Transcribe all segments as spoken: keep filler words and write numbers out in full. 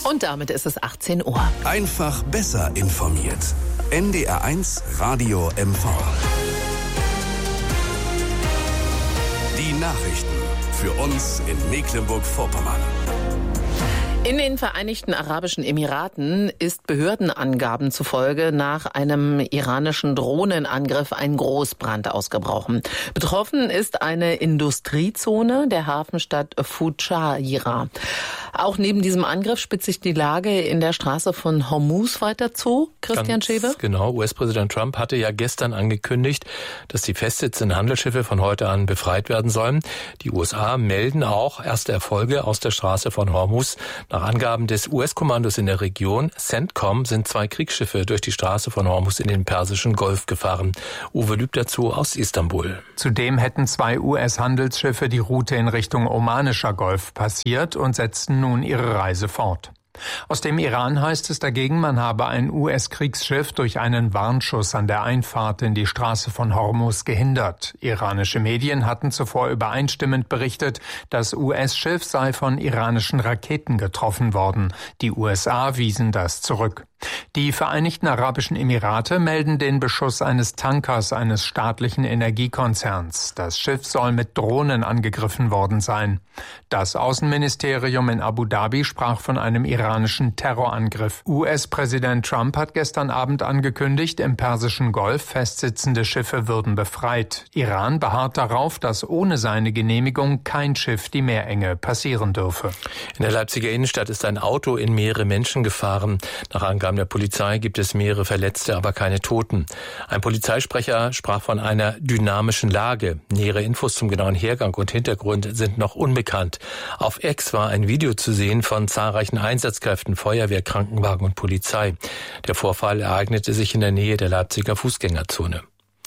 Und damit ist es achtzehn Uhr. Einfach besser informiert. N D R eins Radio M V. Die Nachrichten für uns in Mecklenburg-Vorpommern. In den Vereinigten Arabischen Emiraten ist Behördenangaben zufolge nach einem iranischen Drohnenangriff ein Großbrand ausgebrochen. Betroffen ist eine Industriezone der Hafenstadt Fujairah. Auch neben diesem Angriff spitzt sich die Lage in der Straße von Hormuz weiter zu. Christian Ganz Schewe? Genau, U S-Präsident Trump hatte ja gestern angekündigt, dass die festsitzenden Handelsschiffe von heute an befreit werden sollen. Die U S A melden auch erste Erfolge aus der Straße von Hormuz. Nach Angaben des U S-Kommandos in der Region, CENTCOM, sind zwei Kriegsschiffe durch die Straße von Hormuz in den Persischen Golf gefahren. Uwe Lüb dazu aus Istanbul. Zudem hätten zwei U S-Handelsschiffe die Route in Richtung omanischer Golf passiert und setzten nun ihre Reise fort. Aus dem Iran heißt es dagegen, man habe ein U S-Kriegsschiff durch einen Warnschuss an der Einfahrt in die Straße von Hormuz gehindert. Iranische Medien hatten zuvor übereinstimmend berichtet, das U S-Schiff sei von iranischen Raketen getroffen worden. Die U S A wiesen das zurück. Die Vereinigten Arabischen Emirate melden den Beschuss eines Tankers eines staatlichen Energiekonzerns. Das Schiff soll mit Drohnen angegriffen worden sein. Das Außenministerium in Abu Dhabi sprach von einem iranischen Terrorangriff. U S-Präsident Trump hat gestern Abend angekündigt, im Persischen Golf festsitzende Schiffe würden befreit. Iran beharrt darauf, dass ohne seine Genehmigung kein Schiff die Meerenge passieren dürfe. In der Leipziger Innenstadt ist ein Auto in mehrere Menschen gefahren. Nach Angaben der Polizei gibt es mehrere Verletzte, aber keine Toten. Ein Polizeisprecher sprach von einer dynamischen Lage. Nähere Infos zum genauen Hergang und Hintergrund sind noch unbekannt. Auf X war ein Video zu sehen von zahlreichen Einsatzkräften, Feuerwehr, Krankenwagen und Polizei. Der Vorfall ereignete sich in der Nähe der Leipziger Fußgängerzone.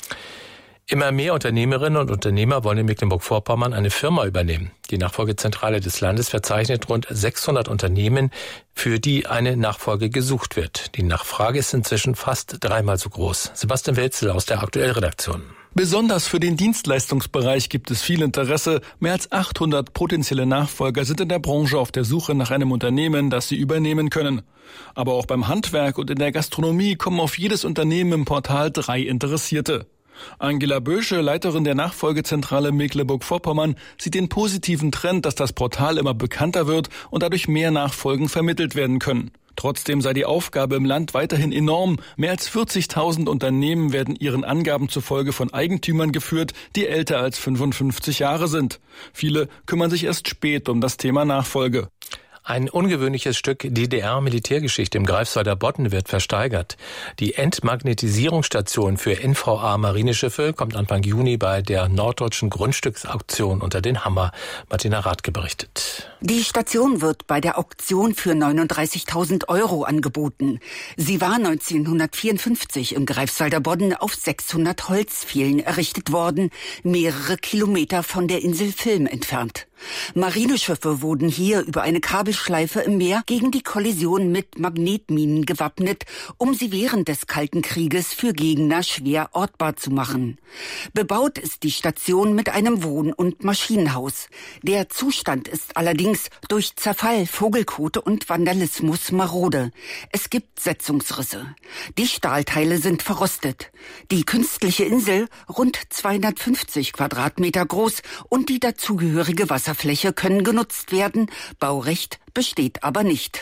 Immer mehr Unternehmerinnen und Unternehmer wollen in Mecklenburg-Vorpommern eine Firma übernehmen. Die Nachfolgezentrale des Landes verzeichnet rund sechshundert Unternehmen, für die eine Nachfolge gesucht wird. Die Nachfrage ist inzwischen fast dreimal so groß. Sebastian Welzel aus der Aktuellredaktion. Besonders für den Dienstleistungsbereich gibt es viel Interesse. Mehr als achthundert potenzielle Nachfolger sind in der Branche auf der Suche nach einem Unternehmen, das sie übernehmen können. Aber auch beim Handwerk und in der Gastronomie kommen auf jedes Unternehmen im Portal drei Interessierte. Angela Bösche, Leiterin der Nachfolgezentrale Mecklenburg-Vorpommern, sieht den positiven Trend, dass das Portal immer bekannter wird und dadurch mehr Nachfolgen vermittelt werden können. Trotzdem sei die Aufgabe im Land weiterhin enorm. Mehr als vierzigtausend Unternehmen werden ihren Angaben zufolge von Eigentümern geführt, die älter als fünfundfünfzig Jahre sind. Viele kümmern sich erst spät um das Thema Nachfolge. Ein ungewöhnliches Stück D D R-Militärgeschichte im Greifswalder Bodden wird versteigert. Die Entmagnetisierungsstation für N V A-Marineschiffe kommt Anfang Juni bei der norddeutschen Grundstücksauktion unter den Hammer. Martina Rathke berichtet. Die Station wird bei der Auktion für neununddreißigtausend Euro angeboten. Sie war neunzehnhundertvierundfünfzig im Greifswalder Bodden auf sechshundert Holzpfählen errichtet worden, mehrere Kilometer von der Insel Vilm entfernt. Marineschiffe wurden hier über eine Kabelschleife im Meer gegen die Kollision mit Magnetminen gewappnet, um sie während des Kalten Krieges für Gegner schwer ortbar zu machen. Bebaut ist die Station mit einem Wohn- und Maschinenhaus. Der Zustand ist allerdings durch Zerfall, Vogelkote und Vandalismus marode. Es gibt Setzungsrisse. Die Stahlteile sind verrostet. Die künstliche Insel, rund zweihundertfünfzig Quadratmeter groß, und die dazugehörige Wasserfläche können genutzt werden. Baurecht besteht aber nicht.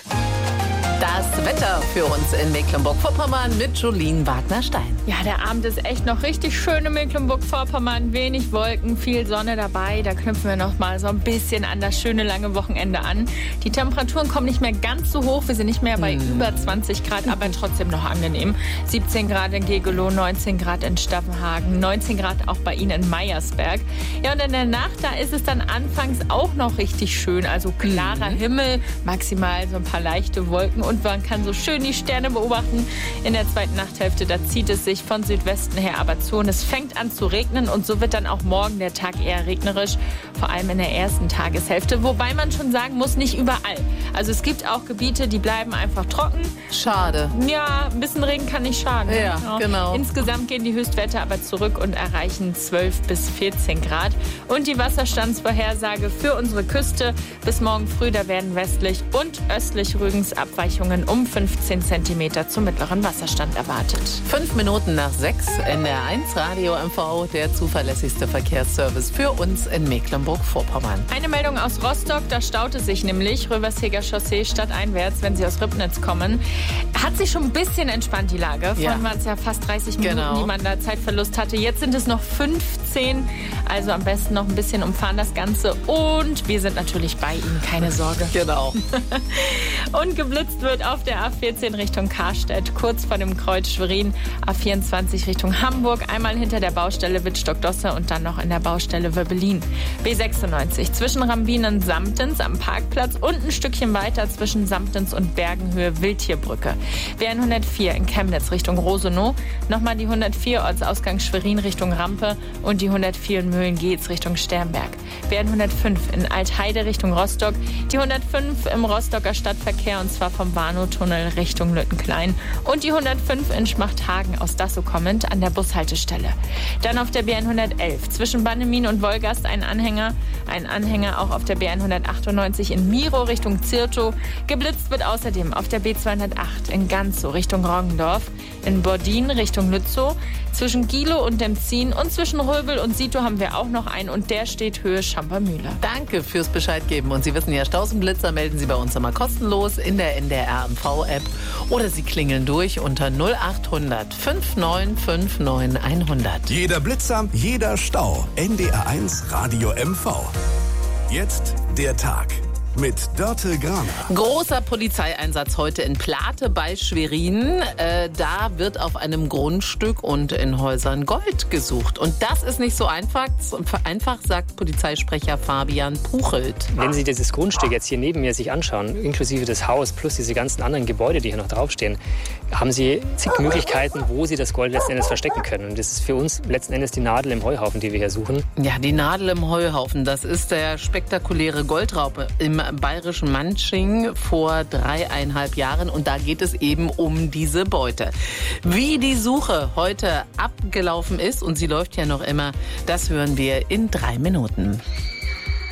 Das Wetter für uns in Mecklenburg-Vorpommern mit Jolien Wagner-Stein. Ja, der Abend ist echt noch richtig schön in Mecklenburg-Vorpommern. Wenig Wolken, viel Sonne dabei. Da knüpfen wir noch mal so ein bisschen an das schöne lange Wochenende an. Die Temperaturen kommen nicht mehr ganz so hoch. Wir sind nicht mehr bei hm. über zwanzig Grad, aber trotzdem noch angenehm. siebzehn Grad in Gegelow, neunzehn Grad in Staffenhagen, neunzehn Grad auch bei Ihnen in Meyersberg. Ja, und in der Nacht, da ist es dann anfangs auch noch richtig schön. Also klarer hm. Himmel, maximal so ein paar leichte Wolken und und man kann so schön die Sterne beobachten. In der zweiten Nachthälfte, da zieht es sich von Südwesten her aber zu und es fängt an zu regnen und so wird dann auch morgen der Tag eher regnerisch, vor allem in der ersten Tageshälfte, wobei man schon sagen muss, nicht überall. Also es gibt auch Gebiete, die bleiben einfach trocken. Schade. Ja, ein bisschen Regen kann nicht schaden. Ja, ja, genau. Insgesamt gehen die Höchstwerte aber zurück und erreichen zwölf bis vierzehn Grad. Und die Wasserstandsvorhersage für unsere Küste bis morgen früh, da werden westlich und östlich Rügens Abweichungen um fünfzehn Zentimeter zum mittleren Wasserstand erwartet. Fünf Minuten nach sechs, N D R eins Radio M V, der zuverlässigste Verkehrsservice für uns in Mecklenburg-Vorpommern. Eine Meldung aus Rostock, da staute sich nämlich Röversheger Chaussee stadteinwärts, wenn Sie aus Ribnitz kommen. Hat sich schon ein bisschen entspannt, die Lage. Vorhin Ja. waren es ja fast dreißig Minuten, Genau. die man da Zeitverlust hatte. Jetzt sind es noch fünfzehn, also am besten noch ein bisschen umfahren das Ganze. Und wir sind natürlich bei Ihnen, keine Sorge. Genau. Und geblitzt wird auf der A vierzehn Richtung Karstedt, kurz vor dem Kreuz Schwerin, A vierundzwanzig Richtung Hamburg, einmal hinter der Baustelle Wittstock-Dosse und dann noch in der Baustelle Wöbbelin. B sechsundneunzig zwischen Rambinen-Samtens am Parkplatz und ein Stückchen weiter zwischen Samtens und Bergenhöhe Wildtierbrücke. B hundertvier in Chemnitz Richtung Rosenow, nochmal die hundertvier Ortsausgang Schwerin Richtung Rampe und die hundertvier in Möhlen-Geetz Richtung Sternberg. B hundertfünf in Altheide Richtung Rostock, die hundertfünf im Rostocker Stadtverkehr und zwar vom Warnow-Tunnel Richtung Lüttenklein und die hundertfünf in Schmachthagen aus Dassow kommend an der Bushaltestelle. Dann auf der B hundertelf zwischen Bannemin und Wolgast ein Anhänger, ein Anhänger auch auf der B hundertachtundneunzig in Miro Richtung Zirtow. Geblitzt wird außerdem auf der B zweihundertacht in Ganzow Richtung Roggendorf, in Bordin Richtung Lützow, zwischen Gilow und Demzin und zwischen Röbel und Sito haben wir auch noch einen und der steht Höhe Schampermühle. Danke fürs Bescheid geben. Und Sie wissen ja, Staus und Blitzer melden Sie bei uns immer kostenlos in der N D R M V-App oder Sie klingeln durch unter null acht hundert fünfundneunzig neunundfünfzig hundert. Jeder Blitzer, jeder Stau. N D R eins Radio M V. Jetzt der Tag mit Dörte Graner. Großer Polizeieinsatz heute in Plate bei Schwerin. Äh, da wird auf einem Grundstück und in Häusern Gold gesucht. Und das ist nicht so einfach, einfach sagt Polizeisprecher Fabian Puchelt. Wenn Sie dieses Grundstück jetzt hier neben mir sich anschauen, inklusive das Haus plus diese ganzen anderen Gebäude, die hier noch draufstehen, haben Sie zig Möglichkeiten, wo Sie das Gold letzten Endes verstecken können. Und das ist für uns letzten Endes die Nadel im Heuhaufen, die wir hier suchen. Ja, die Nadel im Heuhaufen, das ist der spektakuläre Goldraub im bayerischen Manching vor dreieinhalb Jahren. Und da geht es eben um diese Beute. Wie die Suche heute abgelaufen ist, und sie läuft ja noch immer, das hören wir in drei Minuten.